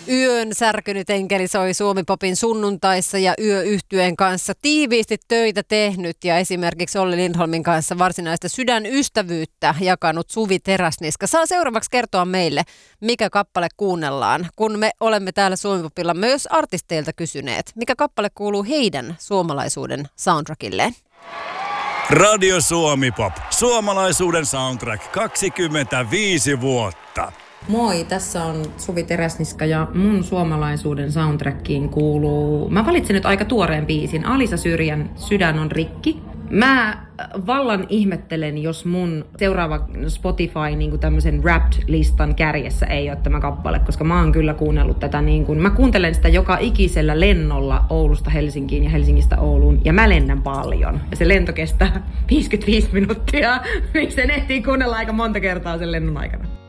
Yön särkynyt enkeli soi Suomi-popin sunnuntaissa ja yöyhtyeen kanssa tiiviisti töitä tehnyt ja esimerkiksi Olli Lindholmin kanssa varsinaista sydänystävyyttä jakanut Suvi Teräsniska saa seuraavaksi kertoa meille, mikä kappale kuunnellaan, kun me olemme täällä Suomi-popilla myös artisteilta kysyneet, mikä kappale kuuluu heidän suomalaisuuden soundtrackilleen. Radio Suomi-pop, suomalaisuuden soundtrack 25 vuotta. Moi, tässä on Suvi Teräsniska ja mun suomalaisuuden soundtrackiin kuuluu... Mä valitsin nyt aika tuoreen biisin, Alisa Syrjän Sydän on rikki. Mä vallan ihmettelen, jos mun seuraava Spotify niin kuin tämmöisen Wrapped-listan kärjessä ei ole tämä kappale, koska mä oon kyllä kuunnellut tätä niin kuin... Mä kuuntelen sitä joka ikisellä lennolla Oulusta Helsinkiin ja Helsingistä Ouluun, ja mä lennän paljon. Ja se lento kestää 55 minuuttia, sen ehtii kuunnella aika monta kertaa sen lennon aikana.